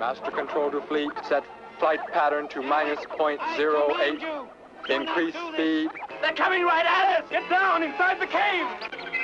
Master control to fleet. Set flight pattern to -.08. Increase speed. They're coming right at us! Get down inside the cave!